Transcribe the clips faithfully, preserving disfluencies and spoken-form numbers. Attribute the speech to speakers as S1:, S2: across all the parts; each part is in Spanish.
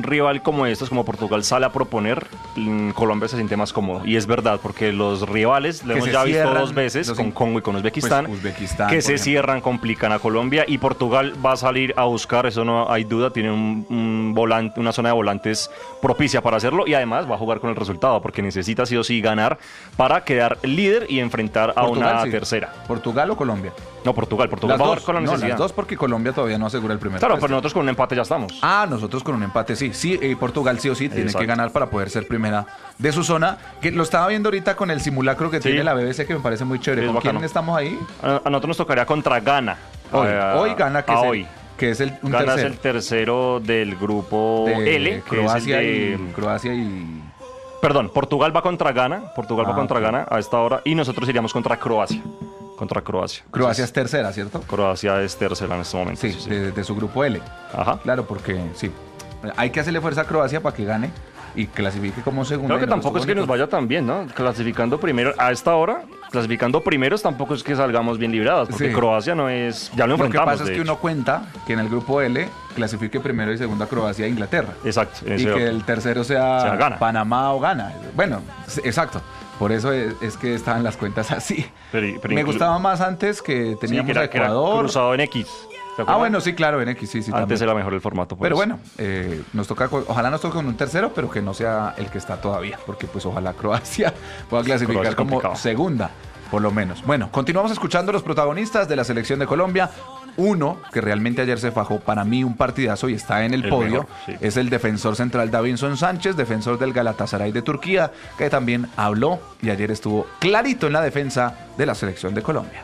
S1: rival como estos, como Portugal, sale a proponer, Colombia se siente más cómodo. Y es verdad, porque los rivales, lo hemos ya visto dos veces, con Congo y con Uzbekistán,
S2: pues, Uzbekistán
S1: que se
S2: ejemplo.
S1: cierran, complican a Colombia, y Portugal va a salir a buscar, eso no hay duda, tiene un, un volante, una zona de volantes propicia para hacerlo, y además va a jugar con el resultado, porque necesita sí o sí ganar para quedar líder y enfrentar a
S2: Portugal,
S1: una
S2: sí.
S1: tercera.
S2: ¿¿Portugal o Colombia?
S1: No, Portugal, Portugal
S2: Las
S1: va a
S2: dos,
S1: jugar con la
S2: no,
S1: necesidad.
S2: las dos porque Colombia todavía no asegura el primer
S1: Claro,
S2: puesto.
S1: pero nosotros con un empate ya estamos.
S2: Ah, nosotros con un empate, sí. Sí, eh, Portugal sí o sí tiene
S1: Exacto.
S2: que ganar para poder ser primera de su zona. Que lo estaba viendo ahorita con el simulacro que
S1: Sí.
S2: tiene la B B C, que me parece muy chévere.
S1: Es
S2: ¿Con
S1: bacano.
S2: quién estamos ahí?
S1: A, a nosotros nos tocaría contra Ghana.
S2: Hoy,
S1: A-
S2: hoy gana, que
S1: a
S2: es el,
S1: hoy.
S2: que es el un
S1: Ghana
S2: tercero.
S1: es el tercero del grupo
S2: de
S1: L, que
S2: Croacia,
S1: es el de...
S2: y, Croacia y...
S1: Perdón, Portugal va contra Ghana, Portugal
S2: Ah,
S1: va contra
S2: ok.
S1: Ghana a esta hora, y nosotros iríamos contra Croacia. Contra Croacia.
S2: Croacia es
S1: Entonces,
S2: tercera, ¿cierto?
S1: Croacia es tercera en este momento.
S2: Sí,
S1: sí, sí.
S2: De, de su grupo L.
S1: Ajá.
S2: Claro, porque sí. Hay que hacerle fuerza a Croacia para que gane y clasifique como segunda.
S1: Creo que
S2: y no
S1: tampoco es
S2: estuvo
S1: que nos
S2: bonito.
S1: vaya tan bien, ¿no? Clasificando primero, a esta hora, clasificando primeros tampoco es que salgamos bien librados, porque
S2: Sí.
S1: Croacia no es... Ya lo
S2: Lo que
S1: enfrentamos,
S2: pasa es
S1: de
S2: que
S1: hecho.
S2: uno cuenta que en el grupo L clasifique primero y segunda Croacia e Inglaterra.
S1: Exacto. en
S2: Y
S1: ese
S2: que
S1: orden.
S2: el tercero sea,
S1: Sea Ghana.
S2: Panamá o Ghana. Bueno, s- exacto. Por eso es, es que estaban las cuentas así.
S1: Pero- pero
S2: Me
S1: inclu-
S2: gustaba más antes que
S1: Sí,
S2: teníamos
S1: que era,
S2: a
S1: que era
S2: Ecuador.
S1: cruzado en X. ¿te
S2: Ah,
S1: acuerdas?
S2: bueno, sí, claro, en X, sí, sí.
S1: Antes
S2: también.
S1: era mejor el formato. por
S2: Pero
S1: eso.
S2: bueno, eh, nos toca, con- ojalá nos toque con un tercero, pero que no sea el que está todavía, porque pues ojalá Croacia pueda clasificar
S1: Croacia es
S2: como
S1: complicado.
S2: segunda, por lo menos. Bueno, continuamos escuchando los protagonistas de la selección de Colombia. Uno que realmente ayer se fajó, para mí un partidazo y está en el,
S1: El
S2: podio,
S1: mejor, sí.
S2: es el defensor central Davinson Sánchez, defensor del Galatasaray de Turquía, que también habló y ayer estuvo clarito en la defensa de la selección de Colombia.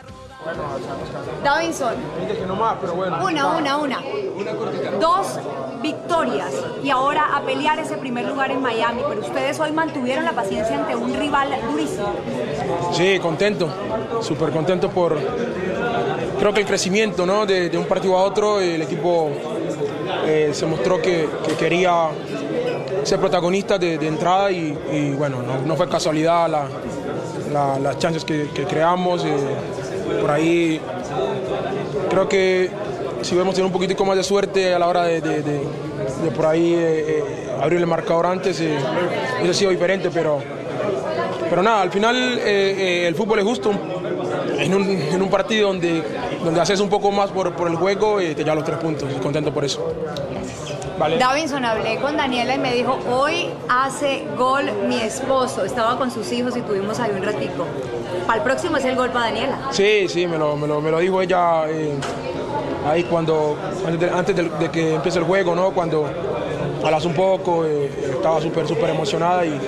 S3: Davinson, una, una, una. Dos victorias y ahora a pelear ese primer lugar en Miami, pero ustedes hoy mantuvieron la paciencia ante un rival durísimo.
S4: Sí, contento, súper contento por, creo que el crecimiento, ¿no? de, de un partido a otro. El equipo eh, se mostró que, que quería ser protagonista de, de entrada y, y bueno, no, no fue casualidad la, la- las chances que, que creamos. eh, por ahí creo que si hubiéramos tenido un poquitico más de suerte a la hora de, de- de- de por ahí eh, eh, abrir el marcador antes, eh, hubiese sido diferente, pero, pero nada, al final eh, eh, el fútbol es justo. En un, en un partido donde, donde haces un poco más por, por el juego, eh, te llevas los tres puntos, y contento por eso. Vale.
S3: Davinson, hablé con Daniela y me dijo, hoy hace gol mi esposo. Estaba con sus hijos y tuvimos ahí un ratico. Para el próximo es el gol para Daniela.
S4: Sí, sí, me lo, me lo, me lo dijo ella eh, ahí cuando, antes, de, antes de, de que empiece el juego, ¿no? Cuando hablas un poco, eh, estaba súper, súper emocionada y,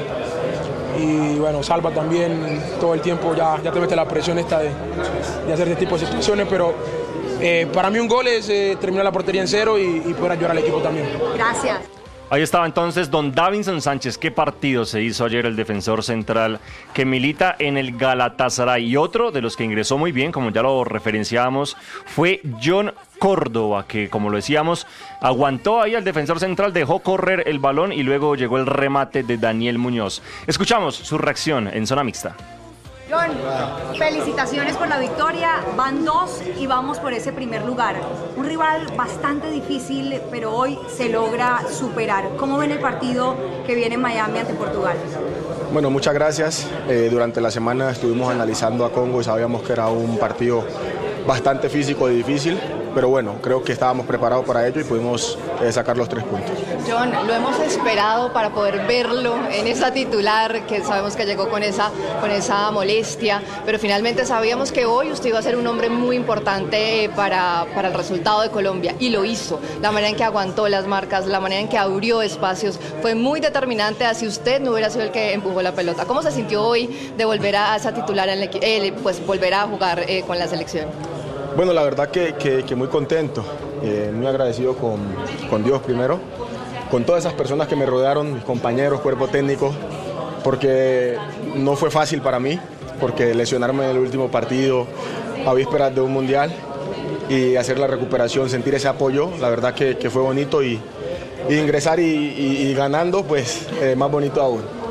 S4: y bueno, Salva también todo el tiempo ya, ya te mete la presión esta de, de hacer este tipo de situaciones, pero eh, para mí un gol es eh, terminar la portería en cero y, y poder ayudar al equipo también.
S3: Gracias.
S1: Ahí estaba entonces don Davinson Sánchez. Qué partido se hizo ayer el defensor central que milita en el Galatasaray. Y otro de los que ingresó muy bien, como ya lo referenciábamos, fue John Córdoba, que como lo decíamos, aguantó ahí al defensor central, dejó correr el balón y luego llegó el remate de Daniel Muñoz. Escuchamos su reacción en zona mixta.
S3: John, felicitaciones por la victoria. Van dos y vamos por ese primer lugar. Un rival bastante difícil, pero hoy se logra superar. ¿Cómo ven el partido que viene en Miami ante Portugal?
S5: Bueno, muchas gracias. Eh, durante la semana estuvimos analizando a Congo y sabíamos que era un partido bastante físico y difícil, pero bueno, creo que estábamos preparados para ello y pudimos eh, sacar los tres puntos.
S6: John, lo hemos esperado para poder verlo en esa titular, que sabemos que llegó con esa, con esa molestia, pero finalmente sabíamos que hoy usted iba a ser un hombre muy importante para, para el resultado de Colombia, y lo hizo. La manera en que aguantó las marcas, la manera en que abrió espacios, fue muy determinante, así usted no hubiera sido el que empujó la pelota. ¿Cómo se sintió hoy de volver a esa titular, en el, eh, pues volver a jugar eh, con la selección?
S5: Bueno, la verdad que, que, que muy contento, eh, muy agradecido con, con Dios primero, con todas esas personas que me rodearon, mis compañeros, cuerpo técnico, porque no fue fácil para mí, porque lesionarme en el último partido a vísperas de un mundial y hacer la recuperación, sentir ese apoyo, la verdad que, que fue bonito y, y ingresar y, y, y ganando, pues eh, más bonito aún.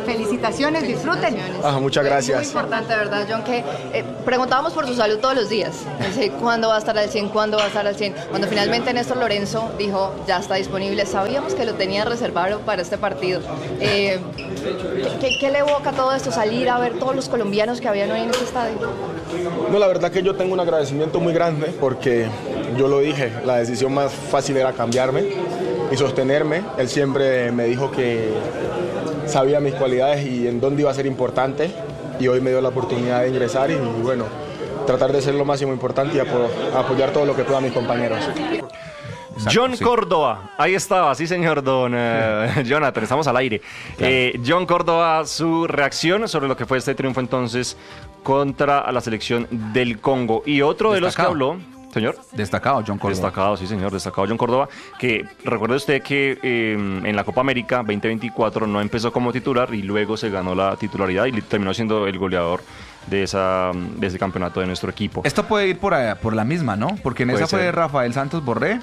S3: Felicitaciones, disfruten.
S5: Ah, muchas gracias.
S6: Es muy importante, ¿verdad, John? Que eh, preguntábamos por su salud todos los días. Dice, ¿cuándo va a estar al cien? ¿Cuándo va a estar al cien? Cuando finalmente Néstor Lorenzo dijo, ya está disponible, sabíamos que lo tenía reservado para este partido. Eh, ¿qué, ¿Qué le evoca todo esto? Salir a ver todos los colombianos que habían hoy en este estadio.
S5: No, la verdad que yo tengo un agradecimiento muy grande porque yo lo dije, la decisión más fácil era cambiarme y sostenerme. Él siempre me dijo que sabía mis cualidades y en dónde iba a ser importante, y hoy me dio la oportunidad de ingresar y, y bueno, tratar de ser lo máximo importante y apo apoyar todo lo que pueda a mis compañeros.
S1: Exacto, John sí. Córdoba, ahí estaba, sí señor don uh, Jonathan, estamos al aire. Claro. Eh, John Córdoba, su reacción sobre lo que fue este triunfo entonces contra la selección del Congo. Y otro Destacado. de los que habló... Señor.
S2: Destacado John Córdoba.
S1: Destacado, sí señor, destacado John Córdoba, que recuerde usted que eh, en la Copa América veinte veinticuatro no empezó como titular y luego se ganó la titularidad y terminó siendo el goleador de, esa, de ese campeonato de nuestro equipo.
S2: Esto puede ir por, por la misma, ¿no? Porque en puede esa ser. fue Rafael Santos Borré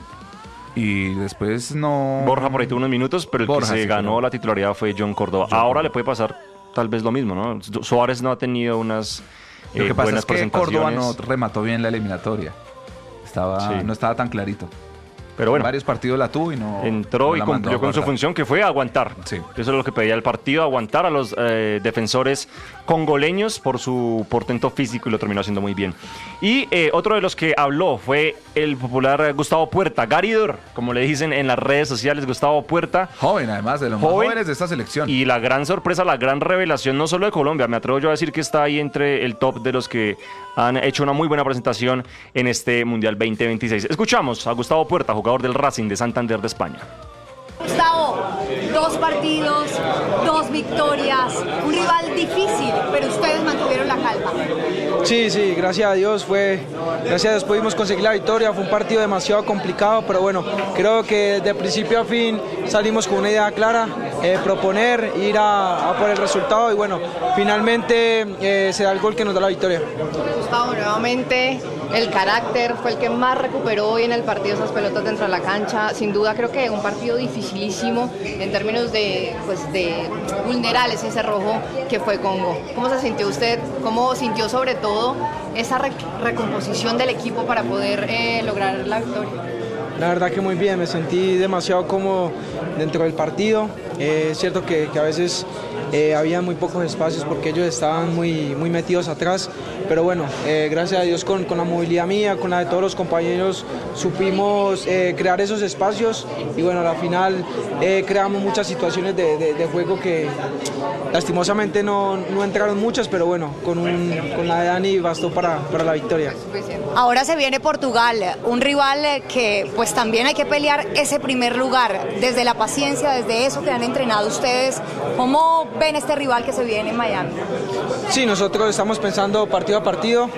S2: y después no...
S1: Borja por ahí tuvo unos minutos, pero el Borja, que se sí, ganó pero... la titularidad fue John Córdoba. John Ahora Córdoba. le puede pasar tal vez lo mismo, ¿no? Suárez no ha tenido unas eh,
S2: Lo que pasa
S1: buenas
S2: es que
S1: presentaciones.
S2: Córdoba no remató bien la eliminatoria. Estaba, sí. No estaba tan clarito.
S1: Pero bueno,
S2: en varios partidos la tuvo y no...
S1: Entró
S2: no
S1: y cumplió con su función, que fue aguantar.
S2: Sí.
S1: Eso es lo que pedía el partido, aguantar a los eh, defensores congoleños por su portento físico, y lo terminó haciendo muy bien. Y eh, otro de los que habló fue el popular Gustavo Puerta, Garidor, como le dicen en las redes sociales, Gustavo Puerta.
S2: Joven, además, de los joven, más jóvenes de esta selección.
S1: Y la gran sorpresa, la gran revelación, no solo de Colombia, me atrevo yo a decir que está ahí entre el top de los que han hecho una muy buena presentación en este Mundial veinte veintiséis. Escuchamos a Gustavo Puerta, jugador del Racing de Santander de España.
S3: Gustavo, dos partidos, dos victorias, un rival difícil, pero ustedes mantuvieron la calma.
S4: Sí, sí, gracias a Dios fue, gracias a Dios pudimos conseguir la victoria. Fue un partido demasiado complicado, pero bueno, creo que de principio a fin salimos con una idea clara, eh, proponer, ir a, a por el resultado, y bueno, finalmente eh, se da el gol que nos da la victoria.
S6: Gustavo, nuevamente el carácter fue el que más recuperó hoy en el partido, esas pelotas dentro de la cancha. Sin duda creo que un partido dificilísimo en términos de, pues, de vulnerar ese cerrojo que fue Congo. ¿Cómo se sintió usted? ¿Cómo sintió sobre todo esa re recomposición del equipo para poder eh, lograr la victoria?
S4: La verdad que muy bien, me sentí demasiado cómodo dentro del partido. Eh, es cierto que, que a veces eh, había muy pocos espacios porque ellos estaban muy, muy metidos atrás, pero bueno, eh, gracias a Dios con, con la movilidad mía, con la de todos los compañeros, supimos eh, crear esos espacios, y bueno, al final eh, creamos muchas situaciones de, de, de juego que lastimosamente no, no entraron muchas, pero bueno, con, un, con la de Dani bastó para, para la victoria.
S3: Ahora se viene Portugal, un rival que pues también hay que pelear ese primer lugar, desde la paciencia, desde eso que han entrenado ustedes. ¿Cómo ven este rival que se viene en Miami?
S4: Sí, nosotros estamos pensando partido a partido.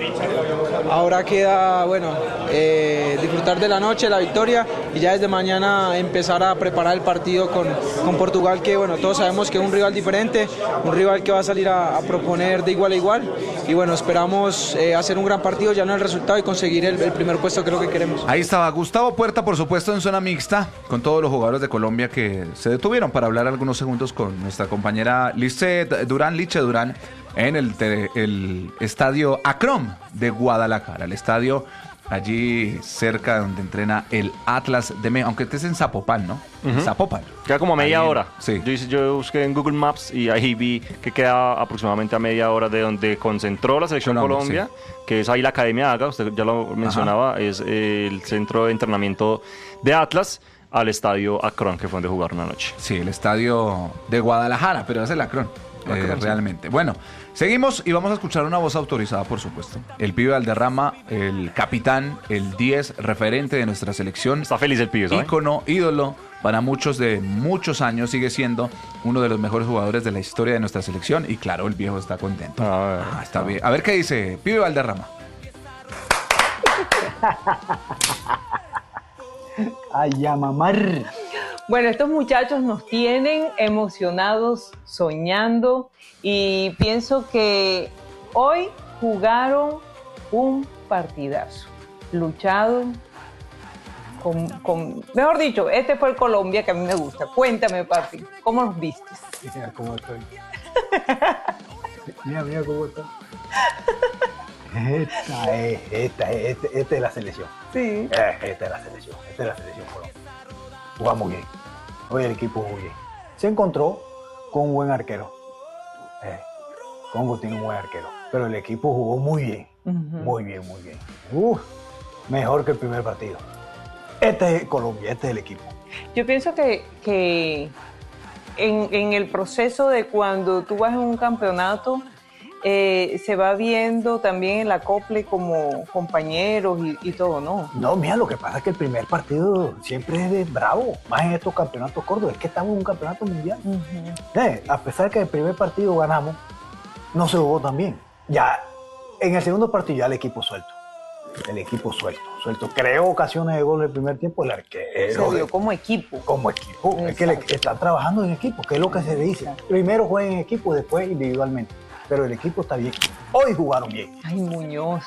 S4: Ahora queda, bueno, eh, disfrutar de la noche, la victoria, y ya desde mañana empezar a preparar el partido con, con Portugal, que bueno, todos sabemos que es un rival diferente, un rival que va a salir a, a proponer de igual a igual, y bueno, esperamos eh, hacer un gran partido, ya no el resultado, y conseguir el, el primer puesto que es lo que queremos.
S2: Ahí estaba Gustavo Puerta, por supuesto, en zona mixta, con todos los jugadores de Colombia que se detuvieron para hablar algunos segundos con nuestra compañera Lice Durán, Liche Durán, en el, el estadio Akron de Guadalajara, el estadio allí cerca donde entrena el Atlas de México, aunque este es en Zapopan, ¿no? Uh-huh. Zapopan.
S1: Queda como a media
S2: ahí,
S1: hora.
S2: Sí.
S1: Yo, yo busqué en Google Maps y ahí vi que queda aproximadamente a media hora de donde concentró la selección Colombia, Colombia sí. Que es ahí la Academia Haga, usted ya lo mencionaba. Ajá. Es el centro de entrenamiento de Atlas, al estadio Akron, que fue donde jugaron anoche.
S2: Sí, el estadio de Guadalajara, pero es el Akron. Eh, realmente. Sí. Bueno, seguimos y vamos a escuchar una voz autorizada, por supuesto. El pibe Valderrama, el capitán, el diez, referente de nuestra selección.
S1: Está feliz el pibe, ¿sabes?
S2: Ícono, ídolo, para muchos de muchos años, sigue siendo uno de los mejores jugadores de la historia de nuestra selección. Y claro, el viejo está contento.
S1: A ver,
S2: ah, está bien. A ver qué dice pibe Valderrama.
S7: Ay, a mamar. Bueno, estos muchachos nos tienen emocionados, soñando, y pienso que hoy jugaron un partidazo, lucharon con, con, mejor dicho, este fue el Colombia que a mí me gusta. Cuéntame, papi, ¿cómo los viste?
S8: Mira cómo estoy. Mira, mira cómo está. Esta es, esta es, esta, esta es la selección.
S7: Sí.
S8: Eh, esta es la selección, esta es la selección Colombia. Jugamos bien. Hoy el equipo jugó bien. Se encontró con un buen arquero. Eh, Congo tiene un buen arquero. Pero el equipo jugó muy bien. Uh-huh. Muy bien, muy bien. Uf, mejor que el primer partido. Este es Colombia, este es el equipo.
S7: Yo pienso que, que en, en el proceso de cuando tú vas en un campeonato, eh, se va viendo también el acople como compañeros y, y todo, ¿no?
S8: No, mira, lo que pasa es que el primer partido siempre es de bravo, más en estos campeonatos cortos, es que estamos en un campeonato mundial. Uh-huh. Eh, a pesar de que el primer partido ganamos, no se jugó tan bien. Ya en el segundo partido ya el equipo suelto. El equipo suelto, suelto. Creó ocasiones de gol en el primer tiempo, el arquero.
S7: Se dio como equipo.
S8: Como equipo. Exacto. Es que le, están trabajando en equipo, que es lo que se dice. Exacto. Primero jueguen en equipo, después individualmente. Pero el equipo está bien. Hoy jugaron bien.
S7: Ay, Muñoz.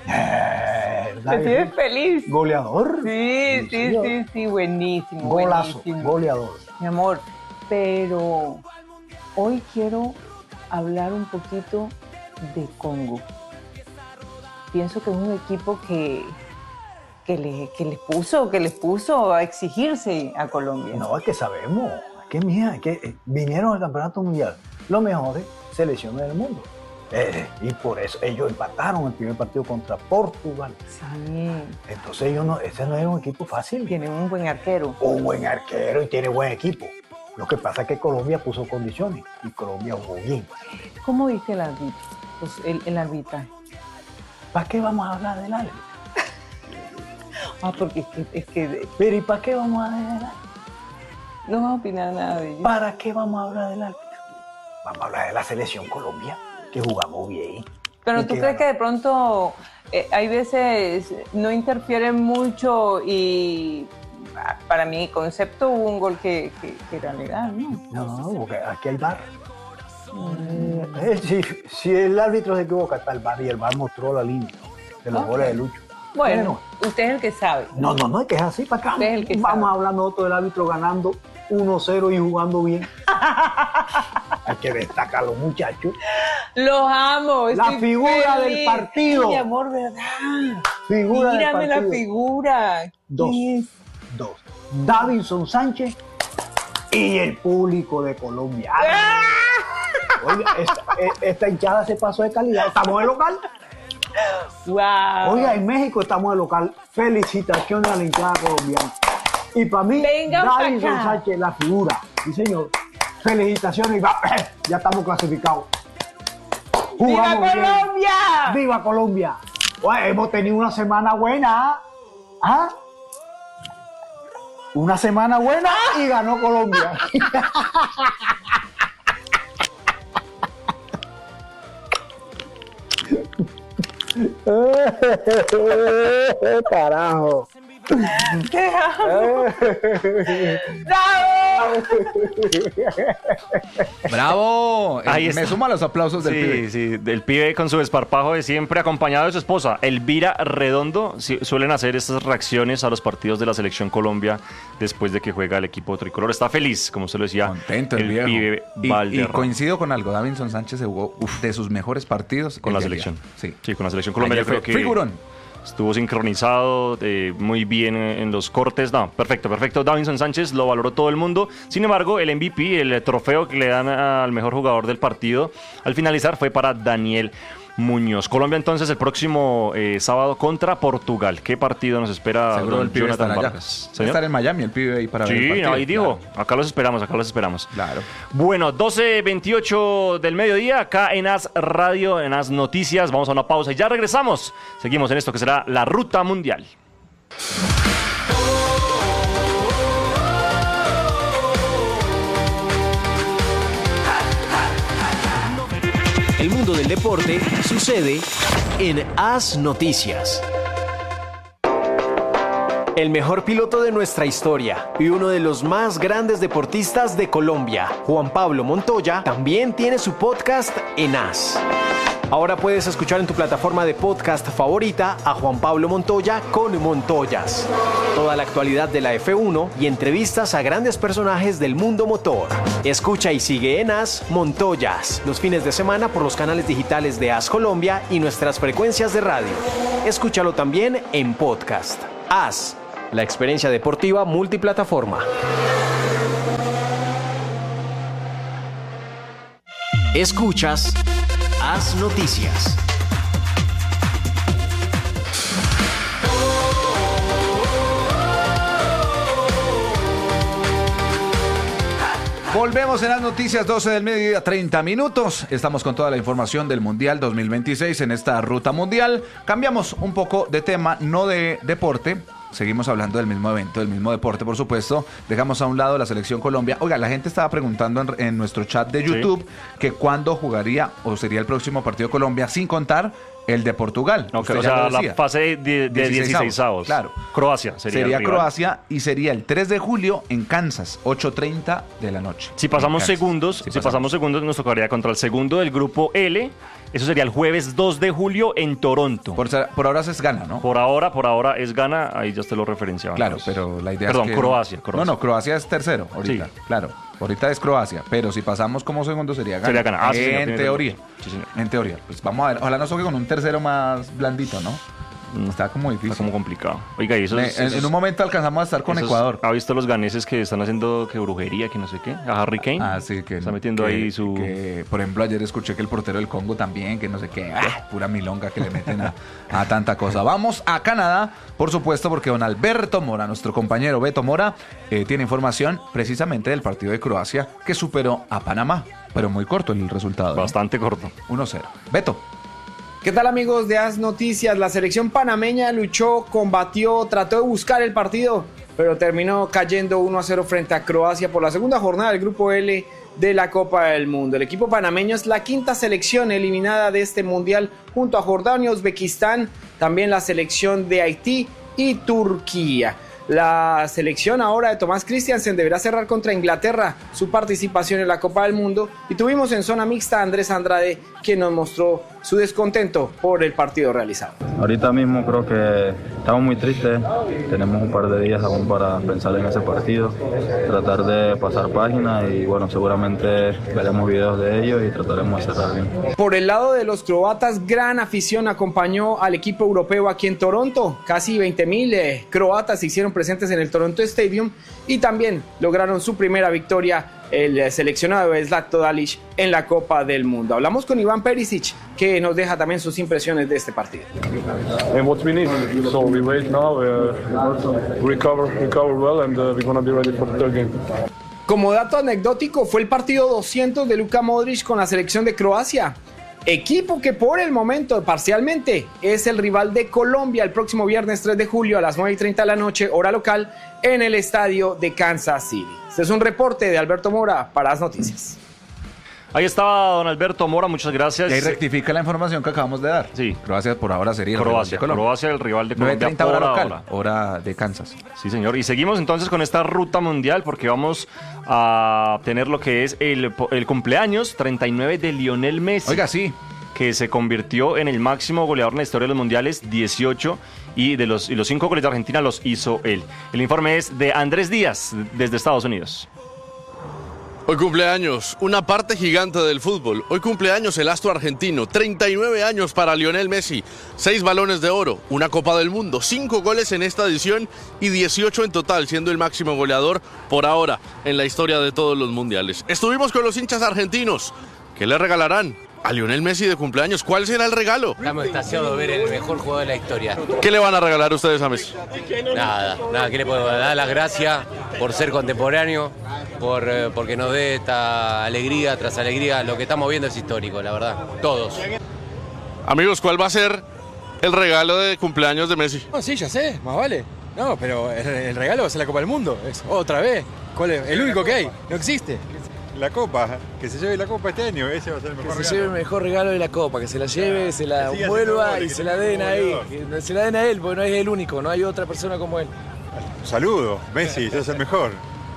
S8: Eh,
S7: ¿Te sientes feliz?
S8: Goleador.
S7: Sí, sí, sí, sí, sí, buenísimo.
S8: Golazo,
S7: buenísimo.
S8: Goleador.
S7: Mi amor, pero hoy quiero hablar un poquito de Congo. Pienso que es un equipo que, que, le, que les puso, que les puso a exigirse a Colombia.
S8: No, es que sabemos. Es que, mira, es que vinieron al Campeonato Mundial los mejores selecciones del mundo. Eh, y por eso ellos empataron el primer partido contra Portugal.
S7: Sí.
S8: Entonces ellos no, ese no es un equipo fácil.
S7: Tienen un buen arquero.
S8: Un buen arquero y tiene buen equipo. Lo que pasa es que Colombia puso condiciones y Colombia jugó bien.
S7: ¿Cómo viste el árbitro? Pues el, el arbitraje.
S8: ¿Para qué vamos a hablar del árbitro?
S7: Ah, porque es que... Es que
S8: Pero ¿y para qué vamos a hablar del árbitro?
S7: No vas a opinar nada de ello.
S8: ¿Para qué vamos a hablar del árbitro? Vamos a hablar de la selección Colombia, que jugamos bien.
S7: Pero ¿tú crees que de pronto eh, hay veces no interfieren mucho y para mi concepto hubo un gol que, que, que era legal, ¿no?
S8: No, porque aquí hay V A R. Mm. Eh, si, si el árbitro se equivoca, está el V A R y el V A R mostró la línea de los okay. goles de Lucho.
S7: Bueno, bueno, usted es el que sabe.
S8: No, no, no, es que es así, para acá.
S7: Usted es el que
S8: Vamos
S7: sabe.
S8: hablando nosotros del árbitro ganando uno cero y jugando bien. Hay que destacar a los muchachos.
S7: Los amo.
S8: La figura
S7: feliz.
S8: del partido.
S7: Mi amor, ¿verdad?
S8: Figura
S7: Mírame
S8: del partido.
S7: la figura.
S8: Dos.
S7: Es?
S8: Dos. Davinson Sánchez y el público de Colombia.
S7: ¡Ah!
S8: Oiga, esta, esta hinchada se pasó de calidad. Estamos de local.
S7: Wow.
S8: Oiga, en México estamos de local. Felicitaciones a la hinchada colombiana. Y para mí, Davinson Sánchez, la figura. Sí, señor. Felicitaciones. Ya estamos clasificados.
S7: ¡Viva Colombia!
S8: ¡Viva Colombia! Bueno, hemos tenido una semana buena. ¿Ah? Una semana buena y ganó Colombia. Carajo.
S7: ¡Bravo!
S2: ¡Bravo!
S1: Ahí
S2: Me
S1: está.
S2: sumo a los aplausos del
S1: sí,
S2: pibe.
S1: Sí, del pibe con su desparpajo de siempre, acompañado de su esposa, Elvira Redondo. Sí, suelen hacer estas reacciones a los partidos de la Selección Colombia después de que juega el equipo tricolor. Está feliz, como se lo decía.
S2: Contento el,
S1: el
S2: viejo.
S1: pibe
S2: Y, y
S1: Valderrama.
S2: coincido con algo. Davinson Sánchez se jugó uf, de sus mejores partidos
S1: Con la
S2: día.
S1: selección.
S2: Sí.
S1: sí, con la Selección Colombia.
S2: Ayer
S1: Yo creo
S2: fue
S1: que
S2: figurón.
S1: estuvo sincronizado, eh, muy bien en, en los cortes. No, perfecto, perfecto. Davinson Sánchez lo valoró todo el mundo. Sin embargo, el M V P, el trofeo que le dan al mejor jugador del partido, al finalizar fue para Daniel Muñoz. Colombia entonces el próximo eh, sábado contra Portugal. ¿Qué partido nos espera?
S2: Seguro el pibe
S1: Jonathan
S2: estará allá.
S1: Vargas?
S2: Va a estar en Miami el pibe ahí para ver el
S1: Sí,
S2: partido.
S1: ahí digo,
S2: Claro.
S1: acá los esperamos, acá los esperamos.
S2: Claro.
S1: Bueno, doce veintiocho del mediodía, acá en As Radio, en As Noticias. Vamos a una pausa y ya regresamos. Seguimos en esto que será la Ruta Mundial.
S9: El mundo del deporte sucede en As Noticias. El mejor piloto de nuestra historia y uno de los más grandes deportistas de Colombia, Juan Pablo Montoya, también tiene su podcast en As. Ahora puedes escuchar en tu plataforma de podcast favorita a Juan Pablo Montoya con Montoyas. Toda la actualidad de la F uno y entrevistas a grandes personajes del mundo motor. Escucha y sigue en As Montoyas los fines de semana por los canales digitales de As Colombia y nuestras frecuencias de radio. Escúchalo también en podcast. As, la experiencia deportiva multiplataforma. Escuchas As Noticias.
S2: Volvemos en las noticias, doce del mediodía, treinta minutos. Estamos con toda la información del Mundial dos mil veintiséis en esta ruta mundial. Cambiamos un poco de tema, no de deporte. Seguimos hablando del mismo evento, del mismo deporte, por supuesto. Dejamos a un lado la selección Colombia. Oiga, la gente estaba preguntando en, en nuestro chat de YouTube sí. que cuándo jugaría o sería el próximo partido de Colombia, sin contar el de Portugal.
S1: Okay, o sea, la fase de, de dieciseisavos.
S2: Claro.
S1: Croacia sería
S2: Sería
S1: el rival.
S2: Croacia y sería el tres de julio en Kansas, ocho treinta de la noche.
S1: Si pasamos segundos, si, si pasamos. pasamos segundos, nos tocaría contra el segundo del grupo L. Eso sería el jueves dos de julio en Toronto.
S2: Por, por ahora es Ghana, ¿no?
S1: Por ahora, por ahora es Ghana, ahí ya te lo referenciaba.
S2: Claro, pero la idea
S1: Perdón,
S2: es que...
S1: Croacia, Croacia.
S2: No, no, Croacia es tercero ahorita, sí. Claro. Ahorita es Croacia, pero si pasamos como segundo sería Ghana.
S1: Sería Ghana. Ah, sí,
S2: en
S1: señor,
S2: teoría.
S1: Sí, señor.
S2: En teoría. Pues vamos a ver, ojalá nos toque con un tercero más blandito, ¿no? Está como difícil.
S1: Está como complicado. Oiga, y eso,
S2: Me,
S1: esos,
S2: en, en un momento alcanzamos a estar con
S1: esos,
S2: Ecuador.
S1: ¿Ha visto los ganeses que están haciendo que brujería, que no sé qué? A Harry Kane.
S2: Ah, sí, que
S1: está metiendo
S2: que,
S1: ahí su...
S2: Que, por ejemplo, ayer escuché que el portero del Congo también, que no sé qué. Ah, pura milonga que le meten a, a tanta cosa. Vamos a Canadá, por supuesto, porque don Alberto Mora, nuestro compañero Beto Mora, eh, tiene información precisamente del partido de Croacia que superó a Panamá. Pero muy corto el resultado.
S1: Bastante ¿eh? corto.
S2: uno cero. Beto.
S10: ¿Qué tal, amigos de As Noticias? La selección panameña luchó, combatió, trató de buscar el partido, pero terminó cayendo uno a cero frente a Croacia por la segunda jornada del Grupo L de la Copa del Mundo. El equipo panameño es la quinta selección eliminada de este mundial junto a Jordania, Uzbekistán, también la selección de Haití y Turquía. La selección ahora de Tomás Christiansen deberá cerrar contra Inglaterra su participación en la Copa del Mundo y tuvimos en zona mixta a Andrés Andrade, quien nos mostró su descontento por el partido realizado.
S11: Ahorita mismo creo que estamos muy tristes, tenemos un par de días aún para pensar en ese partido, tratar de pasar página y bueno, seguramente veremos videos de ellos y trataremos de cerrar bien.
S10: Por el lado de los croatas, gran afición acompañó al equipo europeo aquí en Toronto, casi veinte mil eh, croatas se hicieron presentes en el Toronto Stadium y también lograron su primera victoria el seleccionado de Zlatko Dalic en la Copa del Mundo. Hablamos con Iván Perisic, que nos deja también sus impresiones de este partido.
S12: And what we need, so we wait now, uh, recover, recover well, and uh, we're gonna be ready for the third game.
S10: Como dato anecdótico, fue el partido doscientos de Luka Modric con la selección de Croacia, equipo que por el momento parcialmente es el rival de Colombia el próximo viernes tres de julio a las nueve y treinta de la noche, hora local, en el estadio de Kansas City. Este es un reporte de Alberto Mora para As Noticias.
S1: Ahí estaba don Alberto Mora, muchas gracias.
S2: Y ahí rectifica la información que acabamos de dar.
S1: Sí.
S2: Croacia por ahora sería el
S1: Croacia,
S2: rival de Colombia.
S1: Croacia el rival de Colombia
S2: nueve treinta
S1: por
S2: hora local,
S1: ahora.
S2: Hora de Kansas.
S1: Sí, señor. Y seguimos entonces con esta ruta mundial porque vamos a tener lo que es el, el cumpleaños treinta y nueve de Lionel Messi.
S2: Oiga, sí.
S1: Que se convirtió en el máximo goleador en la historia de los mundiales, dieciocho, y de los, y los cinco goles de Argentina los hizo él. El informe es de Andrés Díaz, desde Estados Unidos.
S13: Hoy cumpleaños, una parte gigante del fútbol. Hoy cumpleaños el astro argentino, treinta y nueve años para Lionel Messi, seis balones de oro, una Copa del Mundo, cinco goles en esta edición y dieciocho en total, siendo el máximo goleador por ahora en la historia de todos los mundiales. Estuvimos con los hinchas argentinos. ¿Qué le regalarán a Lionel Messi de cumpleaños? ¿Cuál será el regalo?
S14: Estamos extasiados de ver el mejor jugador de la historia.
S13: ¿Qué le van a regalar ustedes a Messi?
S14: Nada, nada, ¿qué le podemos dar? Las gracias por ser contemporáneo, por, eh, porque nos dé esta alegría tras alegría. Lo que estamos viendo es histórico, la verdad. Todos.
S13: Amigos, ¿cuál va a ser el regalo de cumpleaños de Messi?
S15: No, sí, ya sé, más vale. No, pero el, el regalo va a ser la Copa del Mundo. Es otra vez. ¿Cuál es? El único que hay. No existe.
S16: La Copa, que se lleve la Copa este año, ese va a ser el mejor regalo.
S17: Que se lleve el mejor regalo de la Copa, que se la lleve, se la vuelva y se la den ahí. Que se la den a él, porque no es el único, no hay otra persona como él.
S16: Un saludo, Messi, sos el mejor.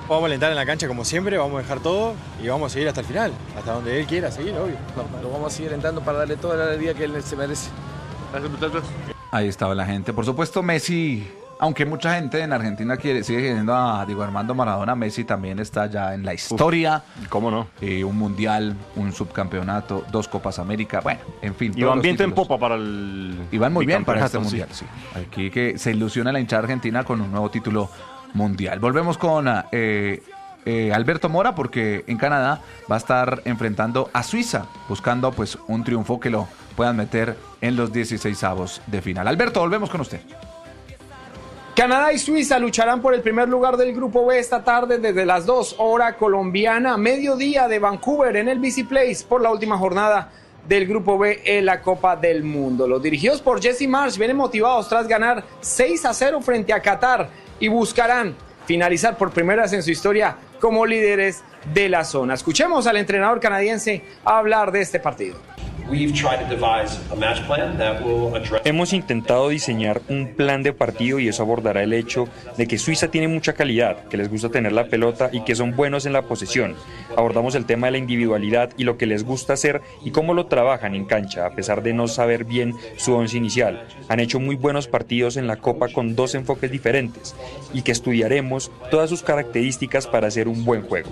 S15: Vamos a alentar en la cancha como siempre, vamos a dejar todo y vamos a seguir hasta el final, hasta donde él quiera seguir, obvio.
S17: Lo vamos a seguir alentando para darle toda la alegría que él se merece.
S13: Gracias, muchachos.
S2: Ahí estaba la gente. Por supuesto, Messi, aunque mucha gente en Argentina quiere, sigue queriendo a Diego Armando Maradona, Messi también está ya en la historia.
S1: Uf, ¿cómo no?
S2: Eh, un mundial, un subcampeonato, dos Copas América, bueno, en fin.
S1: Y van viento en popa para el...
S2: Y van muy bien para este
S1: sí.
S2: mundial, sí. Aquí que se ilusiona la hinchada argentina con un nuevo título mundial. Volvemos con eh, eh, Alberto Mora, porque en Canadá va a estar enfrentando a Suiza, buscando pues un triunfo que lo puedan meter en los dieciseisavos de final. Alberto, volvemos con usted.
S10: Canadá y Suiza lucharán por el primer lugar del Grupo B esta tarde desde las dos hora colombiana, mediodía de Vancouver en el B C Place por la última jornada del Grupo B en la Copa del Mundo. Los dirigidos por Jesse Marsch vienen motivados tras ganar seis a cero frente a Qatar y buscarán finalizar por primera vez en su historia como líderes de la zona. Escuchemos al entrenador canadiense hablar de este partido.
S18: Hemos intentado diseñar un plan de partido y eso abordará el hecho de que Suiza tiene mucha calidad, que les gusta tener la pelota y que son buenos en la posesión. Abordamos el tema de la individualidad y lo que les gusta hacer y cómo lo trabajan en cancha, a pesar de no saber bien su once inicial. Han hecho muy buenos partidos en la Copa con dos enfoques diferentes y que estudiaremos todas sus características para hacer un buen juego.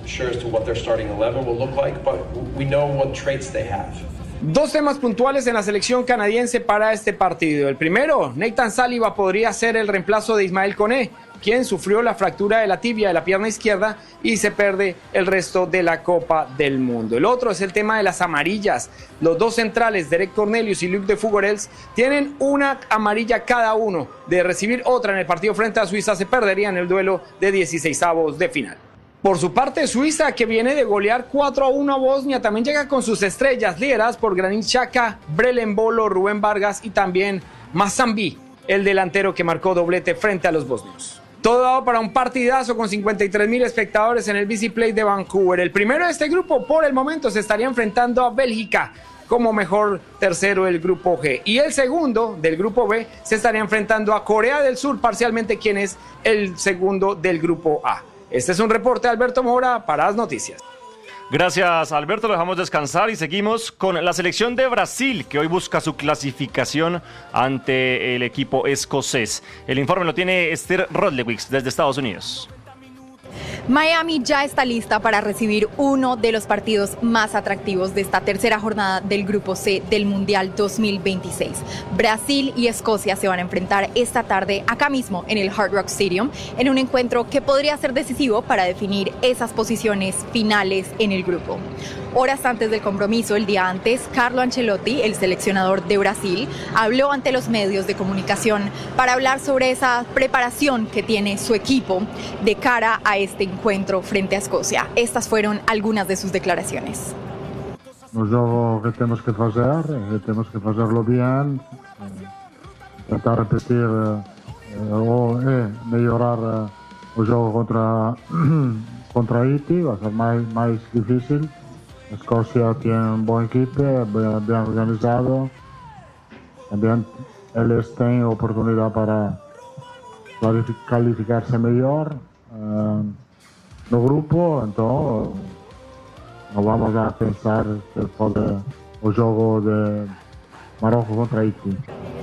S10: Dos temas puntuales en la selección canadiense para este partido. El primero, Nathan Saliba podría ser el reemplazo de Ismael Koné, quien sufrió la fractura de la tibia de la pierna izquierda y se pierde el resto de la Copa del Mundo. El otro es el tema de las amarillas. Los dos centrales, Derek Cornelius y Luc de Fugorels, tienen una amarilla cada uno. De recibir otra en el partido frente a Suiza, se perderían el duelo de dieciseisavos de final. Por su parte, Suiza, que viene de golear cuatro a uno a Bosnia, también llega con sus estrellas lideradas por Granit Xhaka, Brelen Bolo, Rubén Vargas y también Mazambi, el delantero que marcó doblete frente a los bosnios. Todo dado para un partidazo con cincuenta y tres mil espectadores en el B C Place de Vancouver. El primero de este grupo, por el momento, se estaría enfrentando a Bélgica como mejor tercero del grupo G. Y el segundo del grupo B se estaría enfrentando a Corea del Sur, parcialmente, quien es el segundo del grupo A. Este es un reporte de Alberto Mora para As Noticias.
S1: Gracias, Alberto. Lo dejamos descansar y seguimos con la selección de Brasil, que hoy busca su clasificación ante el equipo escocés. El informe lo tiene Esther Rodlewicz desde Estados Unidos.
S19: Miami ya está lista para recibir uno de los partidos más atractivos de esta tercera jornada del Grupo C del Mundial dos mil veintiséis. Brasil y Escocia se van a enfrentar esta tarde acá mismo en el Hard Rock Stadium en un encuentro que podría ser decisivo para definir esas posiciones finales en el grupo. Horas antes del compromiso, el día antes, Carlo Ancelotti, el seleccionador de Brasil, habló ante los medios de comunicación para hablar sobre esa preparación que tiene su equipo de cara a este encuentro frente a Escocia. Estas fueron algunas de sus declaraciones.
S20: O jogo que temos que fazer, que temos que fazerlo bien, tentar repetir eh, ou eh, melhorar eh, o jogo contra contra Haití, vai ser mais mais difícil. A Escócia tem um bom equipe, bem, bem organizado. Também eles têm oportunidade para qualificar-se melhor uh, no grupo, então não vamos a pensar que pode o jogo de Marrocos contra Haití.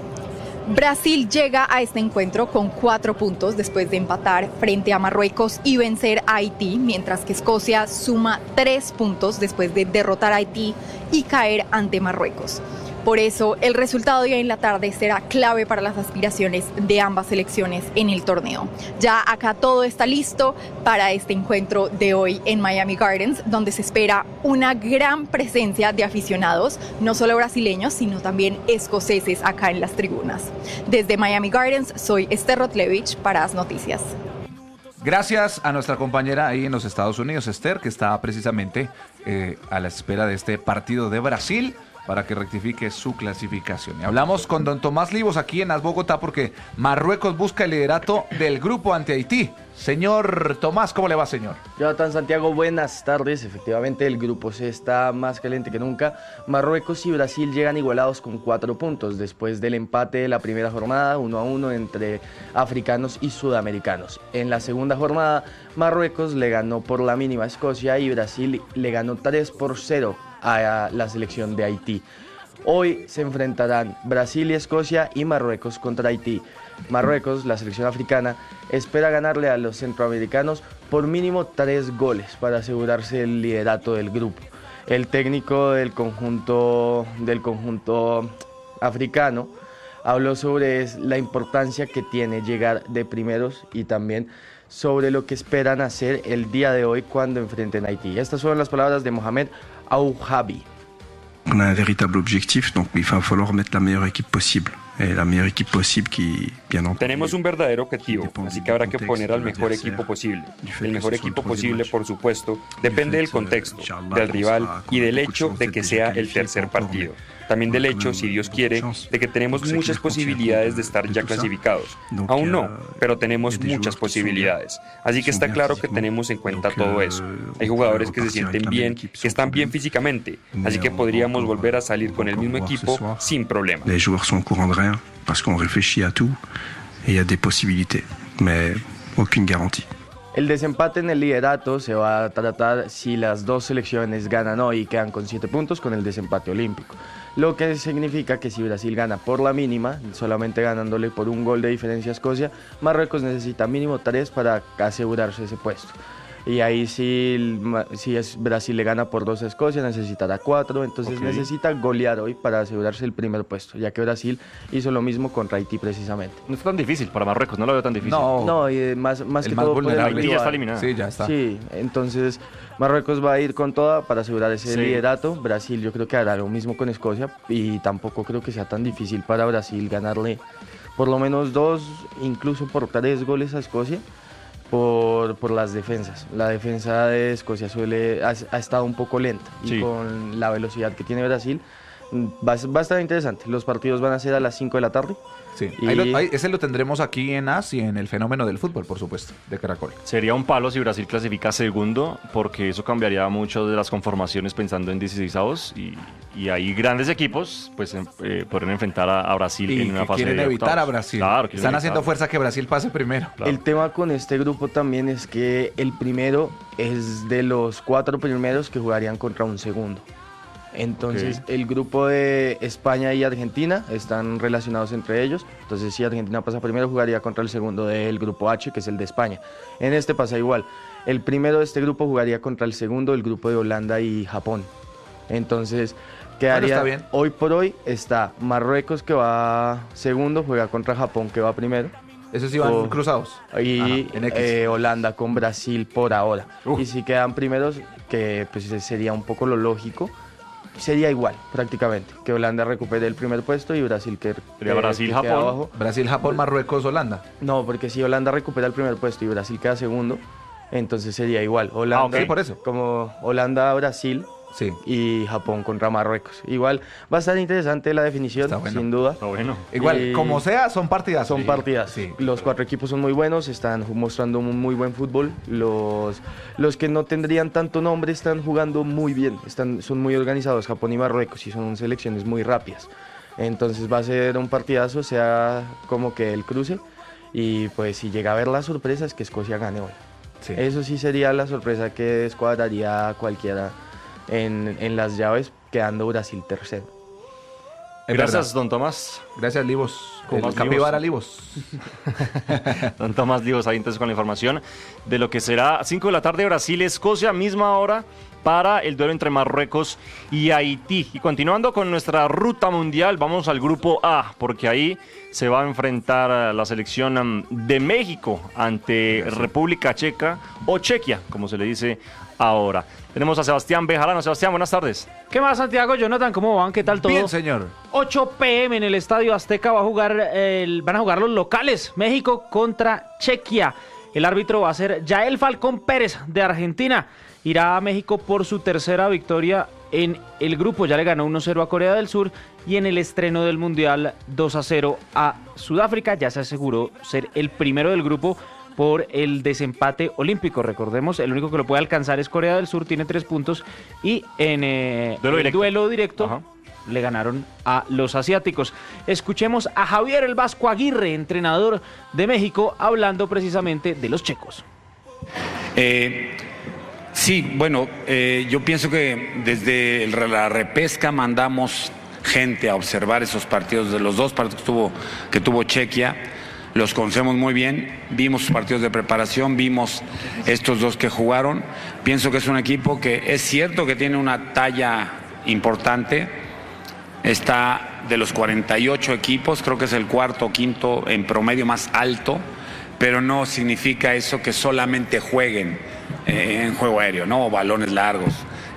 S19: Brasil llega a este encuentro con cuatro puntos después de empatar frente a Marruecos y vencer a Haití, mientras que Escocia suma tres puntos después de derrotar a Haití y caer ante Marruecos. Por eso, el resultado de hoy en la tarde será clave para las aspiraciones de ambas selecciones en el torneo. Ya acá todo está listo para este encuentro de hoy en Miami Gardens, donde se espera una gran presencia de aficionados, no solo brasileños, sino también escoceses acá en las tribunas. Desde Miami Gardens, soy Esther Rodlewicz para As Noticias.
S2: Gracias a nuestra compañera ahí en los Estados Unidos, Esther, que está precisamente eh, a la espera de este partido de Brasil para que rectifique su clasificación. Y hablamos con don Tomás Livos aquí en As Bogotá porque Marruecos busca el liderato del grupo ante Haití. Señor Tomás, ¿cómo le va, señor?
S21: Jonathan Santiago, buenas tardes. Efectivamente, el grupo C está más caliente que nunca. Marruecos y Brasil llegan igualados con cuatro puntos después del empate de la primera jornada, uno a uno entre africanos y sudamericanos. En la segunda jornada, Marruecos le ganó por la mínima a Escocia y Brasil le ganó tres por cero a la selección de Haití. Hoy se enfrentarán Brasil y Escocia y Marruecos contra Haití. Marruecos, la selección africana, espera ganarle a los centroamericanos por mínimo tres goles para asegurarse el liderato del grupo. El técnico del conjunto, del conjunto africano habló sobre la importancia que tiene llegar de primeros y también sobre lo que esperan hacer el día de hoy cuando enfrenten a Haití. Estas son las palabras de Mohamed Ouhabi.
S22: On a un véritable objectif, donc il va falloir mettre la meilleure équipe possible. Eh, la meilleure équipe possible qui, bien entendu,
S18: Tenemos un verdadero objetivo, así que habrá que poner al mejor equipo posible. El mejor equipo posible, por supuesto, depende del contexto, del rival y del hecho de que sea el tercer partido. También del hecho, si Dios quiere, de que tenemos muchas posibilidades de estar ya clasificados. Aún no, pero tenemos muchas posibilidades. Así que está claro que tenemos en cuenta todo eso. Hay jugadores que se sienten bien, que están bien físicamente, así que podríamos volver a salir con el mismo equipo sin problema.
S22: Les joueurs sont au courant de rien parce qu'on réfléchit à tout et il y a des possibilités, mais aucune garantie.
S21: El desempate en el liderato se va a tratar si las dos selecciones ganan hoy y quedan con siete puntos con el desempate olímpico. Lo que significa que si Brasil gana por la mínima, solamente ganándole por un gol de diferencia a Escocia, Marruecos necesita mínimo tres para asegurarse ese puesto. Y ahí si, si es Brasil le gana por dos a Escocia, necesitará cuatro, entonces okay. necesita golear hoy para asegurarse el primer puesto, ya que Brasil hizo lo mismo contra Haití precisamente.
S1: No es tan difícil para Marruecos, no lo veo tan difícil.
S21: No, no y más, más
S2: el
S21: que
S2: más
S21: todo
S2: vulnerable.
S1: Haití ya está eliminado.
S2: Sí, ya está.
S21: Sí, entonces Marruecos va a ir con toda para asegurar ese sí. liderato. Brasil yo creo que hará lo mismo con Escocia y tampoco creo que sea tan difícil para Brasil ganarle por lo menos dos, incluso por tres goles a Escocia. Por, por las defensas. La defensa de Escocia suele ha, ha estado un poco lenta y
S1: sí.
S21: con la velocidad que tiene Brasil va, va a estar interesante. Los partidos van a ser a las cinco de la tarde.
S2: Sí.
S21: Y...
S2: Ahí lo, ahí, ese lo tendremos aquí en As y en el fenómeno del fútbol, por supuesto, de Caracol.
S1: Sería un palo si Brasil clasifica segundo, porque eso cambiaría mucho de las conformaciones pensando en dieciseisavos y, y ahí grandes equipos pues eh, podrían enfrentar a, a Brasil
S2: y
S1: en una fase de
S2: quieren evitar
S1: octavos.
S2: a Brasil.
S1: Claro,
S2: están
S1: evitar.
S2: haciendo fuerza que Brasil pase primero.
S21: Claro. El tema con este grupo también es que el primero es de los cuatro primeros que jugarían contra un segundo. Entonces okay. el grupo de España y Argentina están relacionados entre ellos. Entonces si Argentina pasa primero jugaría contra el segundo del grupo H, que es el de España. En este pasa igual. El primero de este grupo jugaría contra el segundo del grupo de Holanda y Japón. Entonces quedaría,
S2: bueno, está bien.
S21: Hoy por hoy está Marruecos, que va segundo, juega contra Japón, que va primero.
S2: Esos iban
S21: o,
S2: cruzados.
S21: Y
S2: Ajá, en
S21: eh, Holanda con Brasil por ahora. Uh. Y si quedan primeros, que pues sería un poco lo lógico, sería igual prácticamente, que Holanda recupere el primer puesto y Brasil que,
S1: que Brasil,
S21: que
S1: Japón.
S21: queda abajo.
S2: Brasil, Japón, Marruecos, Holanda.
S21: No, porque si Holanda recupera el primer puesto y Brasil queda segundo, entonces sería igual. Holanda,
S2: ah, okay, por eso.
S21: Como Holanda, Brasil
S2: sí.
S21: y Japón contra Marruecos. Igual va a estar interesante la definición,
S2: bueno.
S21: sin duda.
S1: Está bueno.
S2: Igual,
S21: y
S2: como sea, son partidas.
S21: Son
S2: sí.
S21: partidas.
S2: Sí.
S21: Los cuatro equipos son muy buenos, están mostrando un muy buen fútbol. Los, los que no tendrían tanto nombre están jugando muy bien, están, son muy organizados, Japón y Marruecos, y son selecciones muy rápidas. Entonces va a ser un partidazo, sea como que el cruce. Y pues si llega a haber la sorpresa es que Escocia gane hoy. Sí. Eso sí sería la sorpresa que descuadraría a cualquiera en, en las llaves, quedando Brasil tercero.
S1: Es Gracias, verdad. Don Tomás.
S2: Gracias, Livos. El capibara Livos.
S1: Don Tomás Livos, ahí entonces con la información de lo que será cinco de la tarde Brasil-Escocia, misma hora para el duelo entre Marruecos y Haití. Y continuando con nuestra ruta mundial, vamos al grupo A, porque ahí se va a enfrentar la selección de México ante República Checa o Chequia, como se le dice ahora. Tenemos a Sebastián Bejarano. Sebastián, buenas tardes.
S23: ¿Qué más, Santiago? Jonathan, ¿cómo van? ¿Qué tal todo?
S2: Bien, señor.
S23: ocho pe eme en el Estadio Azteca va a jugar el, van a jugar los locales, México contra Chequia. El árbitro va a ser Yael Falcón Pérez de Argentina. Irá a México por su tercera victoria en el grupo, ya le ganó uno cero a Corea del Sur y en el estreno del Mundial dos a cero a Sudáfrica, ya se aseguró ser el primero del grupo por el desempate olímpico. Recordemos, el único que lo puede alcanzar es Corea del Sur, tiene tres puntos y en eh,
S1: duelo
S23: el
S1: directo.
S23: duelo directo
S1: Ajá.
S23: le ganaron a los asiáticos. Escuchemos a Javier El Vasco Aguirre, entrenador de México, hablando precisamente de los checos.
S3: Eh, sí, bueno, eh, yo pienso que desde el- la repesca mandamos gente a observar esos partidos, de los dos partidos que tuvo, que tuvo Chequia, los conocemos muy bien, vimos sus partidos de preparación, vimos estos dos que jugaron, pienso que es un equipo que es cierto que tiene una talla importante, está de los cuarenta y ocho equipos, creo que es el cuarto o quinto en promedio más alto, pero no significa eso que solamente jueguen eh, en juego aéreo, ¿no? O balones largos,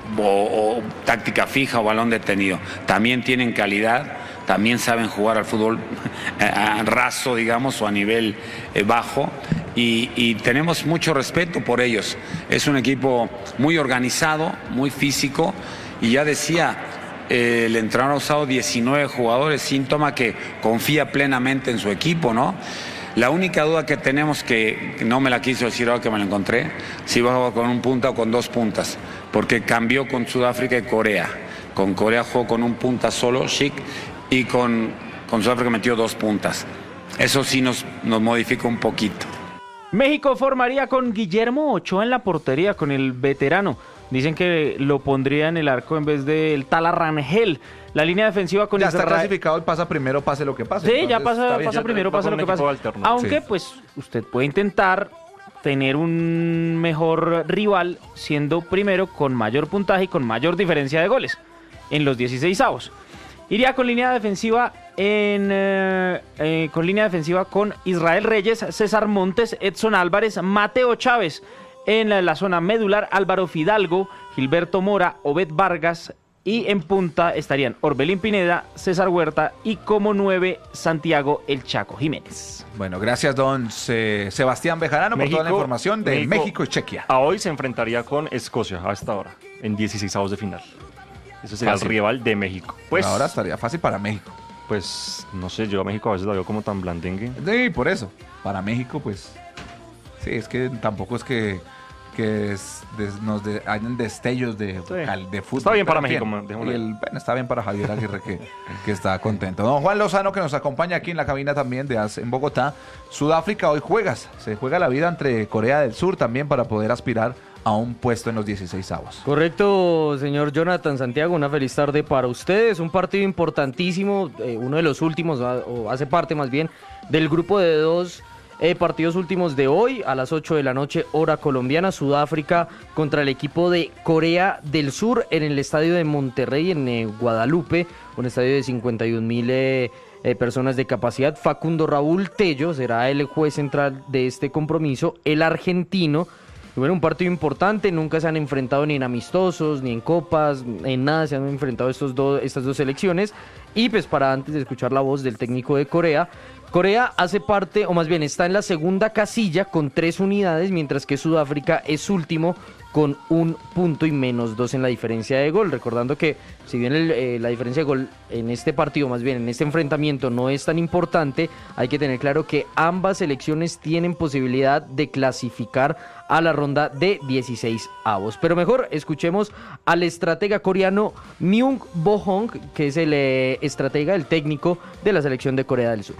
S3: o, o táctica fija o balón detenido. También tienen calidad, también saben jugar al fútbol eh, a raso, digamos, o a nivel eh, bajo, y, y tenemos mucho respeto por ellos. Es un equipo muy organizado, muy físico, y ya decía, eh, el entrenador ha usado diecinueve jugadores, síntoma que confía plenamente en su equipo, ¿no? La única duda que tenemos, que no me la quiso decir ahora que me la encontré, si va a jugar con un punta o con dos puntas, porque cambió con Sudáfrica y Corea. Con Corea jugó con un punta solo, Chic, y con, con Sudáfrica metió dos puntas. Eso sí nos, nos modifica un poquito.
S23: México formaría con Guillermo Ochoa en la portería, con el veterano. Dicen que lo pondría en el arco en vez del Tala Rangel. La línea defensiva con
S2: Ya está
S23: Israel.
S2: clasificado el pasa primero, pase lo que pase.
S23: Sí,
S2: Entonces,
S23: ya
S2: está
S23: pasa,
S2: bien.
S23: pasa primero, pasa lo que pase. Aunque,
S2: Sí.
S23: pues, usted puede intentar tener un mejor rival siendo primero con mayor puntaje y con mayor diferencia de goles en los dieciseisavos. Iría con línea defensiva en eh, eh, con línea defensiva con Israel Reyes, César Montes, Edson Álvarez, Mateo Chávez. En la, la zona medular, Álvaro Fidalgo, Gilberto Mora, Obed Vargas, y en punta estarían Orbelín Pineda, César Huerta y como nueve Santiago El Chaco Jiménez.
S2: Bueno, gracias don Se- Sebastián Bejarano por toda la información de México, y Chequia.
S1: A hoy se enfrentaría con Escocia a esta hora, en dieciseisavos de final. Eso sería
S2: Fácil.
S1: el rival de México.
S2: Pues ahora estaría fácil para México.
S1: Pues no sé, yo a México a veces la veo como tan blandengue.
S2: Sí, por eso. Para México, pues. Sí, es que tampoco es que, que es- des- nos de- hayan destellos de, cal- de fútbol.
S1: Está bien para
S2: pero
S1: México,
S2: bien.
S1: man, dejémoslo
S2: Y
S1: ahí.
S2: el- bueno, está bien para Javier Aguirre, que, que está contento. Don Juan Lozano, que nos acompaña aquí en la cabina también de AS en Bogotá. Sudáfrica hoy juegas. Se juega la vida entre Corea del Sur también para poder aspirar a un puesto en los dieciseisavos.
S5: Correcto, señor Jonathan Santiago, una feliz tarde para ustedes. Un partido importantísimo, eh, uno de los últimos, a- o hace parte más bien, del grupo de dos eh, partidos últimos de hoy, a las ocho de la noche, hora colombiana, Sudáfrica contra el equipo de Corea del Sur en el estadio de Monterrey, en eh, Guadalupe, un estadio de cincuenta y un mil eh, eh, personas de capacidad. Facundo Raúl Tello será el juez central de este compromiso, el argentino. Y bueno, un partido importante, nunca se han enfrentado ni en amistosos, ni en copas, en nada se han enfrentado estos dos, estas dos selecciones. Y pues para antes de escuchar la voz del técnico de Corea, Corea hace parte, o más bien está en la segunda casilla con tres unidades, mientras que Sudáfrica es último con un punto y menos dos en la diferencia de gol. Recordando que si bien el, eh, la diferencia de gol en este partido, más bien en este enfrentamiento, no es tan importante, hay que tener claro que ambas selecciones tienen posibilidad de clasificar a la ronda de dieciséis avos. Pero mejor escuchemos al estratega coreano Myung Bo-hong, que es el eh, estratega, el técnico de la selección de Corea del Sur.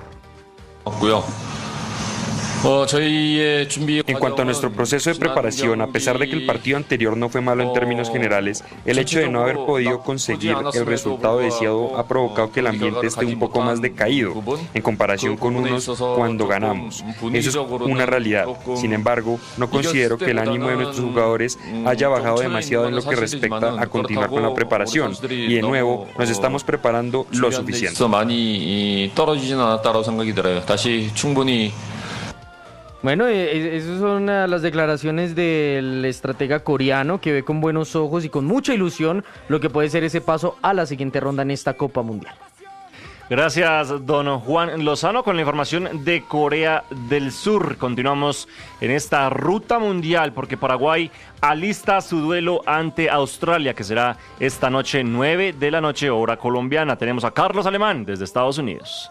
S18: En cuanto a nuestro proceso de preparación, a pesar de que el partido anterior no fue malo en términos generales, el hecho de no haber podido conseguir el resultado deseado ha provocado que el ambiente esté un poco más decaído en comparación con unos cuando ganamos. Eso es una realidad. Sin embargo, no considero que el ánimo de nuestros jugadores haya bajado demasiado en lo que respecta a continuar con la preparación. Y de nuevo, nos estamos preparando lo suficiente.
S5: Bueno, eh, esas son ah, las declaraciones del estratega coreano, que ve con buenos ojos y con mucha ilusión lo que puede ser ese paso a la siguiente ronda en esta Copa Mundial.
S1: Gracias, don Juan Lozano, con la información de Corea del Sur. Continuamos en esta ruta mundial porque Paraguay alista su duelo ante Australia, que será esta noche, nueve de la noche, hora colombiana. Tenemos a Carlos Alemán desde Estados Unidos.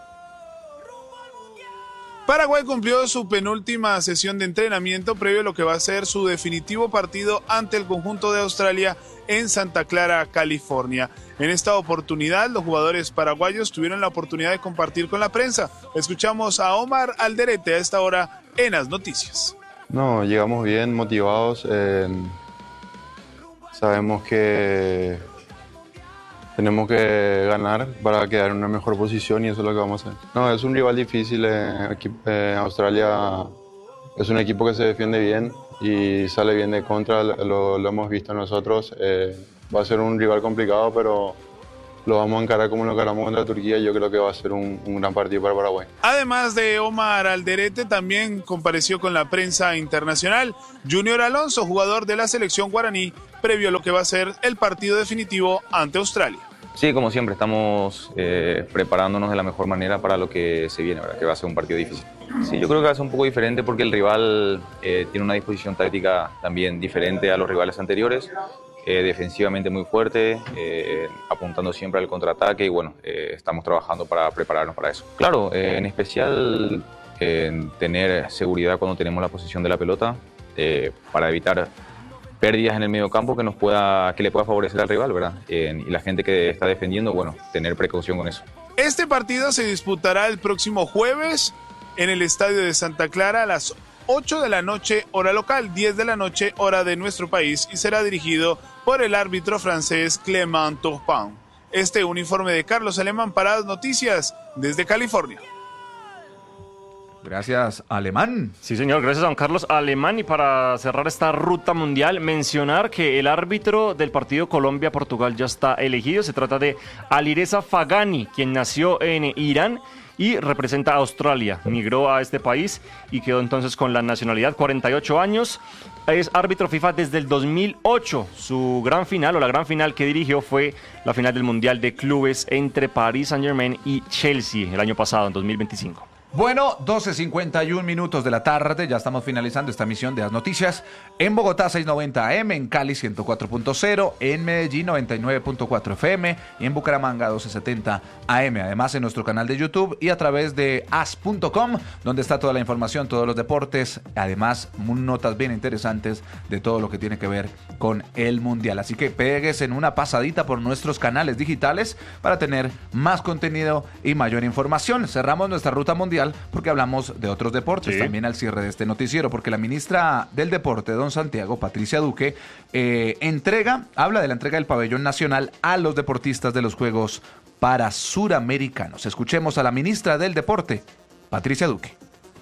S4: Paraguay cumplió su penúltima sesión de entrenamiento previo a lo que va a ser su definitivo partido ante el conjunto de Australia en Santa Clara, California. En esta oportunidad, los jugadores paraguayos tuvieron la oportunidad de compartir con la prensa. Escuchamos a Omar Alderete a esta hora en As Noticias.
S6: No, llegamos bien, motivados. Eh, sabemos que tenemos que ganar para quedar en una mejor posición y eso es lo que vamos a hacer. No, es un rival difícil. Eh, eh, Australia es un equipo que se defiende bien y sale bien de contra, lo, lo hemos visto nosotros. Eh, va a ser un rival complicado, pero lo vamos a encarar como lo encaramos contra Turquía y yo creo que va a ser un, un gran partido para Paraguay.
S4: Además de Omar Alderete, también compareció con la prensa internacional Junior Alonso, jugador de la selección guaraní, previo a lo que va a ser el partido definitivo ante Australia.
S8: Sí, como siempre, estamos eh, preparándonos de la mejor manera para lo que se viene, ¿verdad? Que va a ser un partido difícil. Sí, yo creo que va a ser un poco diferente porque el rival eh, tiene una disposición táctica también diferente a los rivales anteriores, eh, defensivamente muy fuerte, eh, apuntando siempre al contraataque y bueno, eh, estamos trabajando para prepararnos para eso. Claro, eh, en especial eh, tener seguridad cuando tenemos la posesión de la pelota eh, para evitar pérdidas en el medio campo que nos pueda, que le pueda favorecer al rival, ¿verdad? Eh, y la gente que está defendiendo, bueno, tener precaución con eso.
S4: Este partido se disputará el próximo jueves en el estadio de Santa Clara a las ocho de la noche, hora local, diez de la noche, hora de nuestro país, y será dirigido por el árbitro francés Clément Turpin. Este un informe de Carlos Alemán para As Noticias desde California.
S2: Gracias, Alemán.
S1: Sí, señor, gracias a don Carlos Alemán. Y para cerrar esta ruta mundial, mencionar que el árbitro del partido Colombia-Portugal ya está elegido. Se trata de Alireza Fagani, quien nació en Irán y representa a Australia. Migró a este país y quedó entonces con la nacionalidad, cuarenta y ocho años. Es árbitro FIFA desde el dos mil ocho. Su gran final, o la gran final que dirigió, fue la final del Mundial de Clubes entre Paris Saint-Germain y Chelsea el año pasado, en dos mil veinticinco.
S2: Bueno, doce cincuenta y un minutos de la tarde, ya estamos finalizando esta emisión de As Noticias. En Bogotá seiscientos noventa A M, en Cali ciento cuatro punto cero, en Medellín noventa y nueve punto cuatro F M y en Bucaramanga doce setenta A M. Además en nuestro canal de YouTube y a través de as punto com, donde está toda la información, todos los deportes, además notas bien interesantes de todo lo que tiene que ver con el Mundial. Así que pegues en una pasadita por nuestros canales digitales para tener más contenido y mayor información. Cerramos nuestra ruta mundial porque hablamos de otros deportes, sí, también al cierre de este noticiero, porque la ministra del Deporte, don Santiago, Patricia Duque, eh, entrega, habla de la entrega del pabellón nacional a los deportistas de los Juegos para Suramericanos. Escuchemos a la ministra del Deporte, Patricia Duque.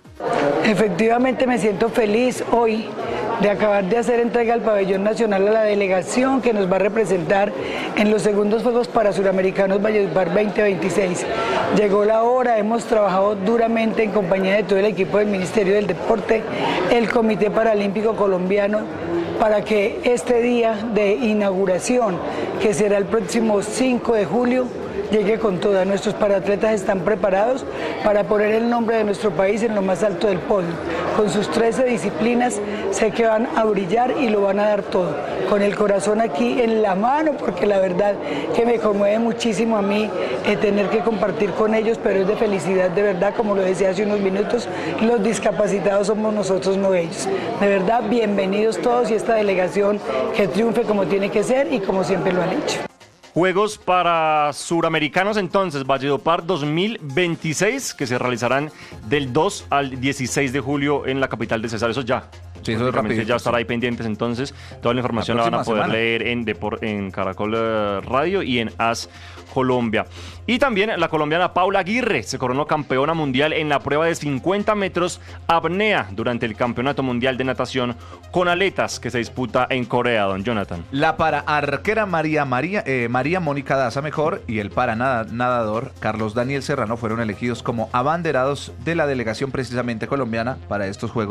S24: Efectivamente me siento feliz hoy de acabar de hacer entrega al pabellón nacional a la delegación que nos va a representar en los segundos Juegos para Suramericanos Valledupar veinte veintiséis. Llegó la hora, hemos trabajado duramente en compañía de todo el equipo del Ministerio del Deporte, el Comité Paralímpico Colombiano, para que este día de inauguración, que será el próximo cinco de julio, llegue con toda. Nuestros paratletas están preparados para poner el nombre de nuestro país en lo más alto del podio. Con sus trece disciplinas sé que van a brillar y lo van a dar todo. Con el corazón aquí en la mano, porque la verdad que me conmueve muchísimo a mí eh, tener que compartir con ellos, pero es de felicidad, de verdad, como lo decía hace unos minutos, los discapacitados somos nosotros, no ellos. De verdad, bienvenidos todos y esta delegación que triunfe como tiene que ser y como siempre lo han hecho.
S1: Juegos para Suramericanos entonces, Valledupar dos mil veintiséis, que se realizarán del dos al dieciséis de julio en la capital de Cesar. Eso ya.
S2: Sí, eso es rápido.
S1: Ya estará ahí pendientes entonces. Toda la información la, la van a poder semana. leer en, Depor- en Caracol uh, Radio y en As Colombia. Y también la colombiana Paula Aguirre se coronó campeona mundial en la prueba de cincuenta metros apnea durante el Campeonato Mundial de Natación con aletas que se disputa en Corea, don Jonathan.
S2: La para arquera María, María, eh, María Mónica Daza Mejor y el para nadador Carlos Daniel Serrano fueron elegidos como abanderados de la delegación precisamente colombiana para estos Juegos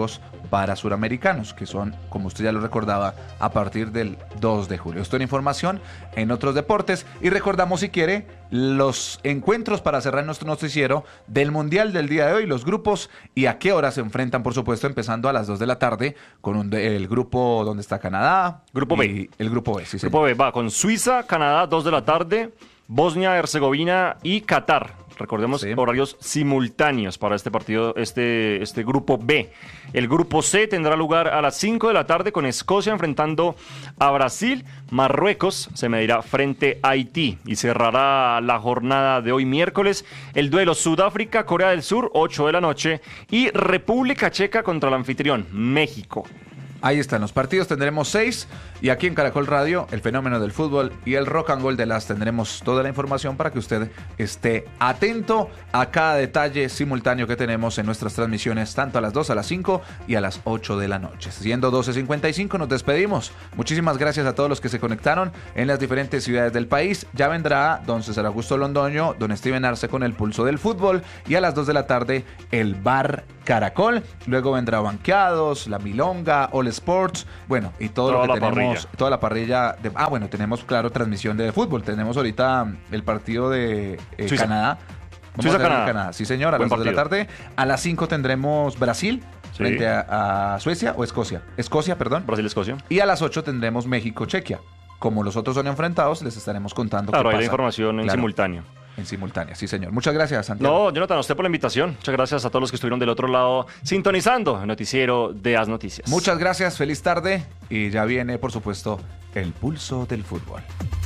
S2: para suramericanos, que son, como usted ya lo recordaba, a partir del dos de julio. Esto en información en otros deportes. Y recordamos, si quiere, los encuentros para cerrar nuestro noticiero del Mundial del día de hoy, los grupos y a qué hora se enfrentan, por supuesto, empezando a las dos de la tarde con un, el grupo donde está Canadá.
S1: Grupo
S2: y
S1: B.
S2: El grupo B, sí,
S1: Grupo B va con Suiza, Canadá, dos de la tarde, Bosnia, Herzegovina y Qatar. Recordemos, sí, horarios simultáneos para este partido, este, este grupo B. El grupo C tendrá lugar a las cinco de la tarde con Escocia enfrentando a Brasil. Marruecos se medirá frente a Haití y cerrará la jornada de hoy miércoles el duelo Sudáfrica-Corea del Sur, ocho de la noche, y República Checa contra el anfitrión, México.
S2: Ahí están los partidos, tendremos seis, y aquí en Caracol Radio, el fenómeno del fútbol y el rock and roll de las, tendremos toda la información para que usted esté atento a cada detalle simultáneo que tenemos en nuestras transmisiones, tanto a las dos, a las cinco y a las ocho de la noche. Siendo doce cincuenta y cinco, nos despedimos. Muchísimas gracias a todos los que se conectaron en las diferentes ciudades del país. Ya vendrá don César Augusto Londoño, don Steven Arce con el pulso del fútbol, y a las dos de la tarde el Bar Caracol. Luego vendrá Banqueados, La Milonga, All Sports, bueno, y todo
S1: toda
S2: lo que
S1: la
S2: tenemos,
S1: parrilla.
S2: toda la parrilla. De, ah, bueno, tenemos, claro, transmisión de fútbol. Tenemos ahorita el partido de eh,
S1: Suiza.
S2: Canadá.
S1: Suiza, Canadá.
S2: Canadá. Sí, señor, a
S1: Buen
S2: las dos de la
S1: partido.
S2: tarde. A las cinco tendremos Brasil
S1: Sí.
S2: frente a, a Suecia o Escocia. Escocia, perdón.
S1: Brasil-Escocia.
S2: Y a las ocho tendremos México-Chequia. Como los otros son enfrentados, les estaremos contando
S1: Claro,
S2: qué
S1: hay la
S2: pasa.
S1: información en
S2: Claro,
S1: simultáneo.
S2: En simultánea, sí, señor. Muchas gracias, Santiago.
S1: No, Jonathan, a usted por la invitación. Muchas gracias a todos los que estuvieron del otro lado sintonizando el noticiero de As Noticias.
S2: Muchas gracias, feliz tarde. Y ya viene, por supuesto, el pulso del fútbol.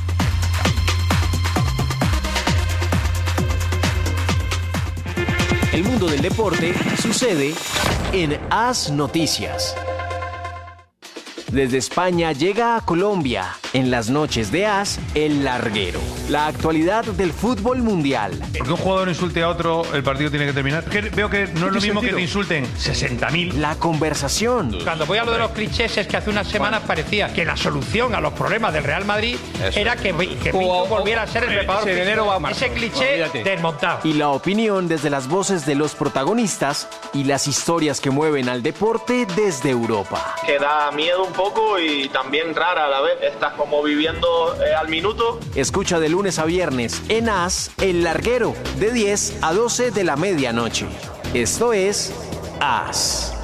S7: El mundo del deporte sucede en As Noticias. Desde España llega a Colombia, en las noches de As, El Larguero. La actualidad del fútbol mundial.
S9: Porque un jugador insulte a otro, el partido tiene que terminar. Que veo que no es lo mismo que te insulten sesenta mil.
S7: La conversación.
S11: Cuando voy a lo de los clichés, es que hace unas semanas parecía que la solución a los problemas del Real Madrid
S7: Eso.
S11: era que, que Pinto volviera a ser el preparador
S9: ese dinero
S11: físico.
S9: va mal.
S11: Ese cliché
S9: Olvídate.
S11: desmontado.
S7: Y la opinión desde las voces de los protagonistas y las historias que mueven al deporte desde Europa.
S12: Que da miedo un poco y también rara a la vez. Estás como viviendo eh, al minuto.
S7: Escucha de lunes a viernes en As, El Larguero, de diez a doce de la medianoche. Esto es As.